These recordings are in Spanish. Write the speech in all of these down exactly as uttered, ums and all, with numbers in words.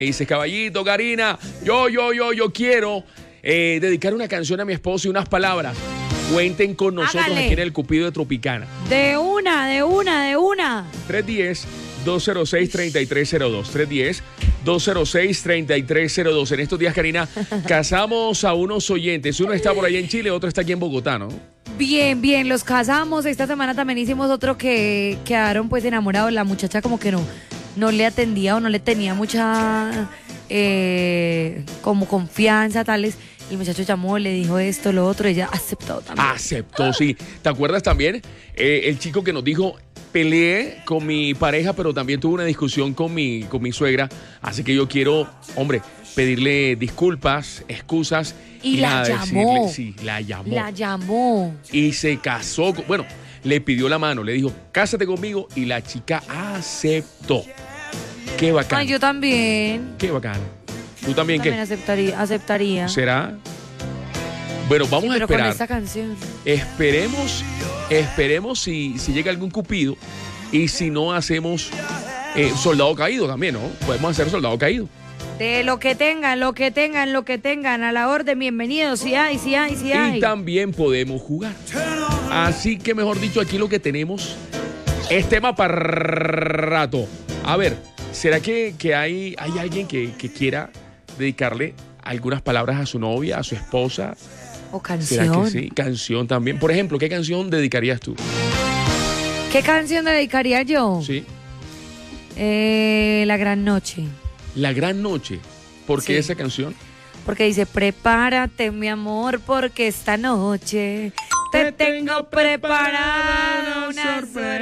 Dice, caballito, Karina, yo, yo, yo, yo quiero eh, dedicar una canción a mi esposo y unas palabras. Cuenten con nosotros. Hágale. Aquí en el Cupido de Tropicana. De una, de una, de una. tres uno cero, dos cero seis, tres tres cero dos. tres uno cero, dos cero seis, tres tres cero dos. En estos días, Karina, casamos a unos oyentes. Uno está por allá en Chile, otro está aquí en Bogotá, ¿no? Bien, bien, los casamos. Esta semana también hicimos otro que quedaron pues enamorados. La muchacha como que no, no le atendía o no le tenía mucha eh, como confianza, tales. El muchacho llamó, le dijo esto, lo otro, ella aceptó también. Aceptó, sí. ¿Te acuerdas también? Eh, el chico que nos dijo, peleé con mi pareja, pero también tuve una discusión con mi, con mi suegra. Así que yo quiero, hombre, pedirle disculpas, excusas. Y, y la nada, llamó. Decirle, sí, la llamó. La llamó. Y se casó. Con, bueno, le pidió la mano, le dijo, cásate conmigo. Y la chica aceptó. Qué bacán. Ay, yo también. Qué bacán. ¿Tú también, también qué? aceptaría, aceptaría. ¿Será? Bueno, vamos Sí, a pero esperar. con esta canción. Esperemos, esperemos si, si llega algún cupido y si no hacemos eh, soldado caído también, ¿no? Podemos hacer soldado caído. De lo que tengan, lo que tengan, lo que tengan, a la orden, bienvenidos, si hay, si hay, si hay. Y también podemos jugar. Así que, mejor dicho, aquí lo que tenemos es tema para rato. A ver, ¿será que, que hay, hay alguien que, que quiera dedicarle algunas palabras a su novia, a su esposa? O canción. ¿Será que sí? Canción también. Por ejemplo, ¿qué canción dedicarías tú? ¿Qué canción dedicaría yo? Sí. Eh, La Gran Noche. La Gran Noche. ¿Por qué Sí. esa canción? Porque dice, prepárate, mi amor, porque esta noche te tengo preparada una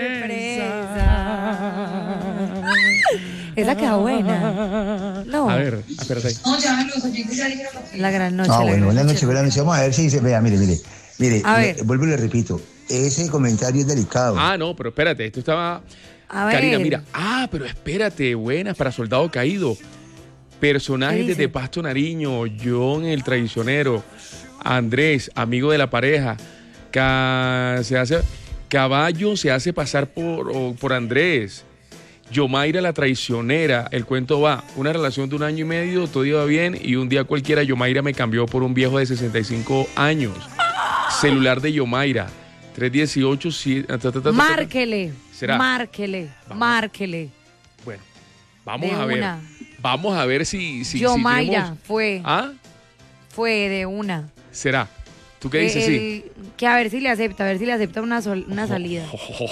sorpresa. Esa queda buena. No. A ver, espérate. La Gran Noche. Ah, la bueno, gran buenas noches, buenas noches. Vamos a ver si dice, vea, mire, mire, mire, A le- ver. vuelvo y le repito, ese comentario es delicado. Ah, no, pero espérate, esto estaba... A ver. Karina, mira. Ah, pero espérate, buenas para Soldado Caído. Personajes ¿Qué dice? desde Pasto Nariño, John el traicionero, Andrés, amigo de la pareja, Ca- se hace, Caballo se hace pasar por, o- por Andrés, Yomaira la traicionera, el cuento va, una relación de un año y medio, todo iba bien y un día cualquiera Yomaira me cambió por un viejo de sesenta y cinco años. Celular de Yomaira, tres dieciocho, sí, ta, ta, ta, ta, ta. Márquele. ¿Será? Márquele. Vamos. Márquele. Bueno, vamos De a ver. una. Vamos a ver si, si, Yo si Mayra tenemos- fue. ¿Ah? Fue de una. ¿Será? ¿Tú qué dices? Que, Sí. el- que a ver si le acepta, a ver si le acepta una, sol- una salida.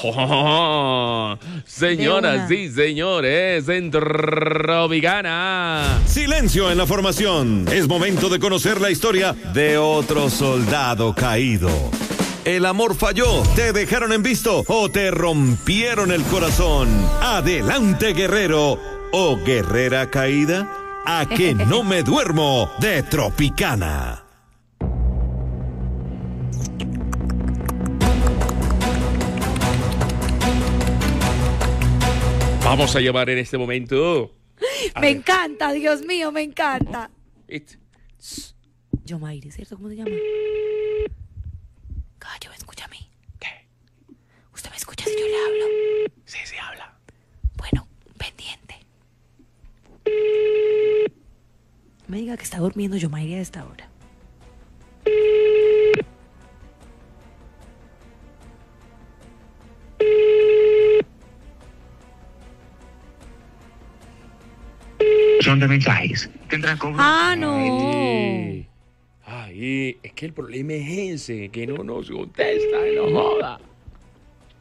Señoras De una. y señores, en Tropicana. Silencio en la formación. Es momento de conocer la historia de otro soldado caído. El amor falló, te dejaron en visto o te rompieron el corazón. Adelante, guerrero o guerrera caída. A que no me duermo de Tropicana. Vamos a llamar en este momento. A Me ver, encanta, Dios mío, me encanta. ¿viste? Yo Mayre, ¿cierto? ¿Cómo se llama? Caballo, ¿me escucha a mí? ¿Qué? ¿Usted me escucha si yo le hablo? Sí, sí, habla. Bueno, pendiente. No me diga que está durmiendo yo Mayre a esta hora. Son de mensajes. Tendrás como... ¡Ah, no! Ay, ay, es que el problema es ese, que no nos contesta, no joda.